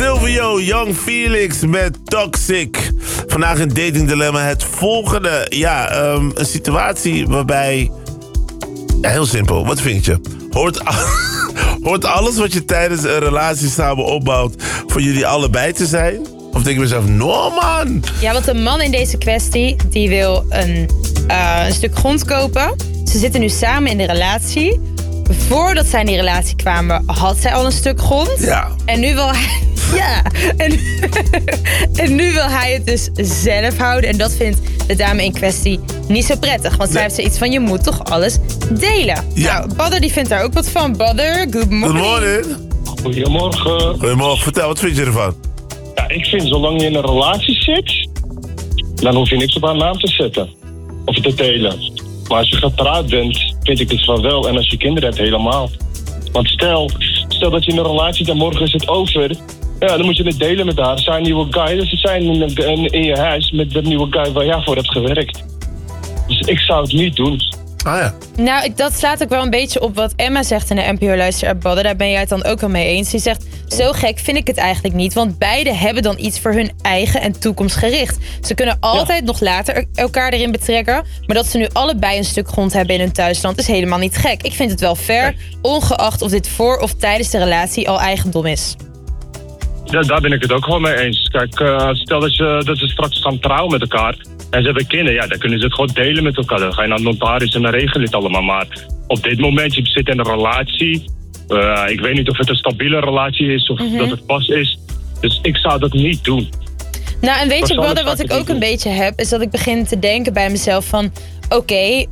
Silvio, Young Felix met Toxic. Vandaag in Dating Dilemma het volgende. Ja, een situatie waarbij... Ja, heel simpel. Wat vind je? Hoort alles wat je tijdens een relatie samen opbouwt voor jullie allebei te zijn? Of denk je mezelf, no man! Ja, want de man in deze kwestie, die wil een stuk grond kopen. Ze zitten nu samen in de relatie. Voordat zij in die relatie kwamen, had zij al een stuk grond. Ja. En nu wil hij... Ja. En nu wil hij het dus zelf houden. En dat vindt de dame in kwestie niet zo prettig. Want zij heeft zoiets van, je moet toch alles delen. Ja. Nou, Badder die vindt daar ook wat van. Badder, good morning. Good morning. Goedemorgen. Goedemorgen, vertel, wat vind je ervan? Ja, ik vind zolang je in een relatie zit, dan hoef je niks op haar naam te zetten. Of te delen. Maar als je getrouwd bent, vind ik het van wel. En als je kinderen hebt, helemaal. Want stel dat je in een relatie zit en morgen is het over. Ja, dan moet je het delen met haar. Zijn nieuwe guy. Dus ze zijn in je huis met de nieuwe guy waar jij voor hebt gewerkt. Dus ik zou het niet doen. Ah ja. Nou, dat slaat ook wel een beetje op wat Emma zegt in de NPO Luister Badder. Daar ben jij het dan ook wel mee eens. Die zegt, zo gek vind ik het eigenlijk niet. Want beide hebben dan iets voor hun eigen en toekomstgericht. Ze kunnen altijd nog later elkaar erin betrekken. Maar dat ze nu allebei een stuk grond hebben in hun thuisland is helemaal niet gek. Ik vind het wel fair, ongeacht of dit voor of tijdens de relatie al eigendom is. Ja, daar ben ik het ook gewoon mee eens. Kijk, stel dat ze straks gaan trouwen met elkaar en ze hebben kinderen, ja, dan kunnen ze het gewoon delen met elkaar. Dan ga je naar de notaris en dan regel je het allemaal. Maar op dit moment, je zit in een relatie. Ik weet niet of het een stabiele relatie is of dat het pas is. Dus ik zou dat niet doen. Nou, en weet je, Badder, wat ik ook een beetje heb, is dat ik begin te denken bij mezelf van... Oké,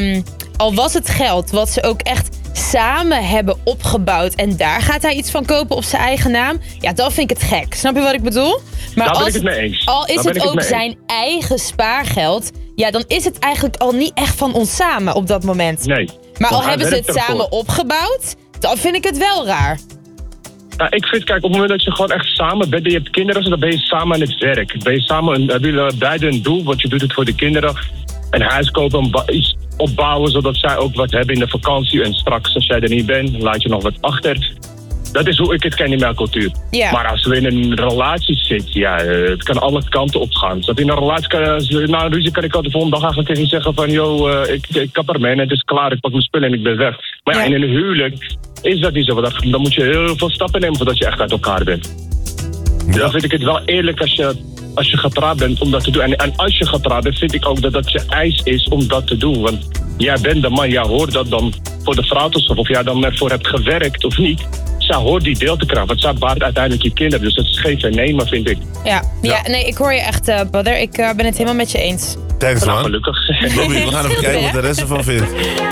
al was het geld wat ze ook echt samen hebben opgebouwd en daar gaat hij iets van kopen op zijn eigen naam, ja, dan vind ik het gek. Snap je wat ik bedoel? Maar daar ben ik het mee eens. Al is het ook zijn eigen spaargeld, ja, dan is het eigenlijk al niet echt van ons samen op dat moment. Nee. Maar al hebben ze het samen opgebouwd, dan vind ik het wel raar. Ja, ik vind, kijk, op het moment dat je gewoon echt samen bent en je hebt kinderen, dan ben je samen aan het werk. Ben je samen, hebben jullie beide een doel, want je doet het voor de kinderen. Een huis kopen, iets opbouwen, zodat zij ook wat hebben in de vakantie. En straks, als jij er niet bent, laat je nog wat achter. Dat is hoe ik het ken in mijn cultuur. Ja. Maar als we in een relatie zitten, ja, het kan alle kanten op gaan. Dat in een relatie, na een ruzie kan ik al de volgende dag eigenlijk tegen je zeggen van... ik kap ermee en het is klaar, ik pak mijn spullen en ik ben weg. Maar ja, in een huwelijk is dat niet zo. Dan moet je heel veel stappen nemen voordat je echt uit elkaar bent. Ja. Dan vind ik het wel eerlijk als je getrouwd bent om dat te doen. En als je getrouwd bent, vind ik ook dat dat je eis is om dat te doen. Want jij bent de man, jij hoort dat dan voor de vrouw te zorgen. Of jij dan ervoor hebt gewerkt of niet. Zij hoort die deel te krijgen. Want zij baart uiteindelijk je kinderen. Dus dat is geen vernemen, vind ik. Ja, nee, ik hoor je echt, Badder. Ik ben het helemaal met je eens. Thanks, man. Gelukkig. Bobby, we gaan even kijken wat de rest ervan vindt.